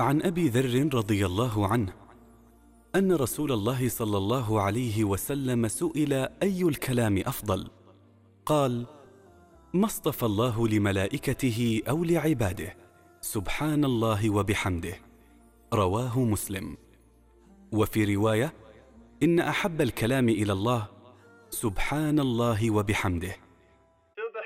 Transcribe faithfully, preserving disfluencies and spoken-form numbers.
عن أبي ذر رضي الله عنه أن رسول الله صلى الله عليه وسلم سئل أي الكلام أفضل؟ قال: ما اصطفى الله لملائكته أو لعباده، سبحان الله وبحمده. رواه مسلم. وفي رواية: إن أحب الكلام إلى الله سبحان الله وبحمده.